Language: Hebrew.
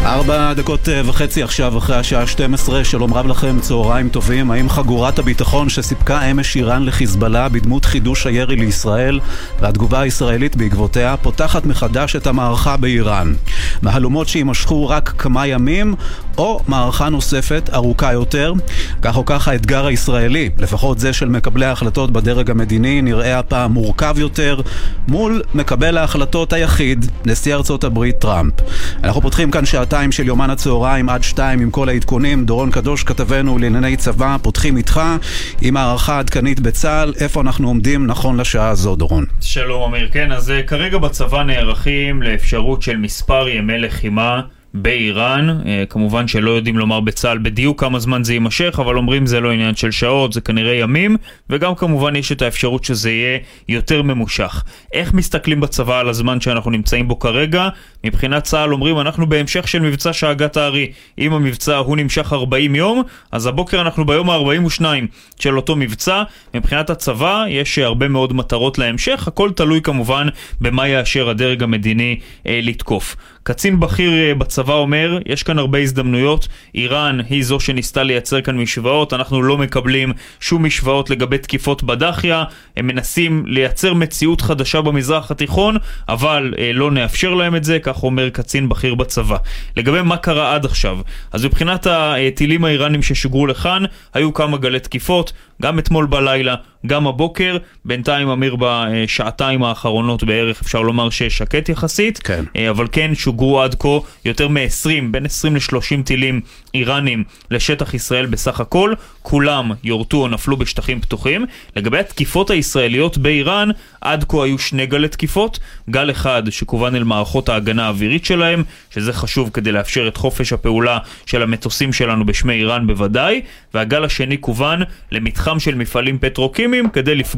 4:30 עכשיו אחרי השעה 12. שלום רב לכם, צהריים טובים. האם חגורת הביטחון שסיפקה אמש איראן לחיזבאללה בדמות חידוש הירי לישראל והתגובה הישראלית בעקבותיה פותחת מחדש את המערכה באיראן? מהלומות שימשכו רק כמה ימים או מערכה נוספת ארוכה יותר? כך או כך האתגר הישראלי, לפחות זה של מקבלי ההחלטות בדרג המדיני, נראה הפעם מורכב יותר מול מקבל ההחלטות היחיד, נשיא ארצות הברית טראמפ. אנחנו פותחים כאן שעתיים של יומן הצהריים עד 2 עם כל העדכונים. דורון קדוש כתבנו לענייני צבא, פותחים איתך עם הערכה עדכנית בצה"ל. איפה אנחנו עומדים נכון לשעה הזו, דורון? שלום אמיר. כן, אז כרגע בצבא נערכים לאפשרות של מספר ימי לחימה באיראן. כמובן שלא יודעים לומר בצה"ל בדיוק כמה זמן זה יימשך, אבל אומרים זה לא עניין של שעות, זה כנראה ימים, וגם כמובן יש את האפשרות שזה יהיה יותר ממושך. איך מסתכלים בצבא על הזמן שאנחנו נמצאים בו כרגע? מבחינת צה"ל אומרים אנחנו בהמשך של מבצע שאגת הארי. אם המבצע הוא נמשך 40 יום, אז הבוקר אנחנו ביום ה-42 של אותו מבצע. מבחינת הצבא יש הרבה מאוד מטרות להמשך, הכל תלוי כמובן במה יאשר הדרג המדיני לתקוף. קצין בכיר בצבא אומר, יש כאן הרבה הזדמנויות, איראן היא זו שניסתה לייצר כאן משוואות, אנחנו לא מקבלים שום משוואות לגבי תקיפות בדחיה, הם מנסים לייצר מציאות חדשה במזרח התיכון, אבל לא נאפשר להם את זה, כך אומר קצין בכיר בצבא. לגבי מה קרה עד עכשיו, אז מבחינת הטילים האיראנים ששוגרו לכאן, היו כמה גלי תקיפות, גם אתמול בלילה, גם הבוקר, בינתיים אמיר בשעתיים האחרונות בערך אפשר לומר ששקט יחסית, כן. אבל כן שוגרו עד כה יותר מ-20, בין 20 ל-30 טילים איראנים לשטח ישראל בסך הכל, כולם יורטו או נפלו בשטחים פתוחים. לגבי התקיפות הישראליות באיראן, עד כה היו 2 גלי תקיפות, גל אחד שכוון אל מערכות ההגנה האווירית שלהם, שזה חשוב כדי לאפשר את חופש הפעולה של המטוסים שלנו בשמי איראן בוודאי, והגל השני כוון למתחם של מפעלים פטרוכימיים כדי לפגוע